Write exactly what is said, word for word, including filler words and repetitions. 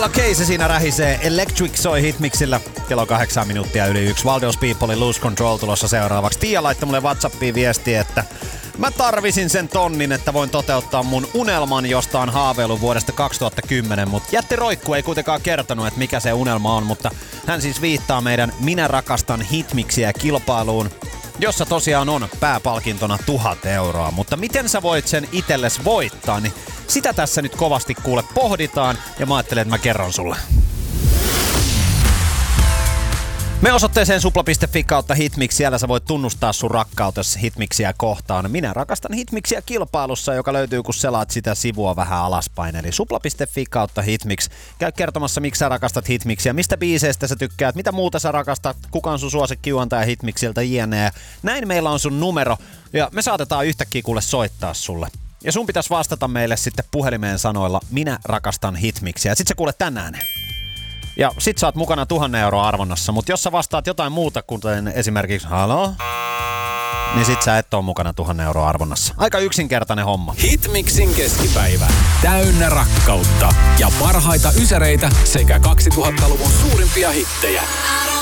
Camilla Case siinä rähisee. Electric soi hitmixillä. Kello kahdeksan minuuttia yli yksi. Waldos Peoplein Lose Control tulossa seuraavaksi. Tiia laittoi mulle WhatsAppiin viestiä, että mä tarvisin sen tonnin, että voin toteuttaa mun unelman, josta on haaveillut vuodesta kaksituhattakymmenen, mutta jätti roikku ei kuitenkaan kertonut, että mikä se unelma on, mutta hän siis viittaa meidän Minä rakastan hitmixiä kilpailuun, jossa tosiaan on pääpalkintona tuhat euroa, mutta miten sä voit sen itelles voittaa, niin sitä tässä nyt kovasti kuule pohditaan ja mä ajattelen, että mä kerron sulle. Me osoitteeseen supla piste fi kautta hitmix, siellä sä voit tunnustaa sun rakkautesi hitmixiä kohtaan. Minä rakastan hitmixiä kilpailussa, joka löytyy kun selaat sitä sivua vähän alaspäin. Eli supla piste fi kautta hitmix. Käy kertomassa, miksi sä rakastat hitmixiä, mistä biiseistä sä tykkäät, mitä muuta sä rakastat, kuka on sun suosikkijuontaja hitmixiltä, jne. Näin meillä on sun numero ja me saatetaan yhtäkkiä kuule soittaa sulle. Ja sun pitäisi vastata meille sitten puhelimeen sanoilla, minä rakastan hitmixiä. Ja sit sä kuulet tänään. Ja sit sä oot mukana tuhannen euroa arvonnassa, mutta jos sä vastaat jotain muuta, kuten esimerkiksi halo, niin sit sä et oo mukana tuhannen euroa arvonnassa. Aika yksinkertainen homma. Hitmixin keskipäivä. Täynnä rakkautta ja parhaita ysäreitä sekä kaksituhattaluvun suurimpia hittejä.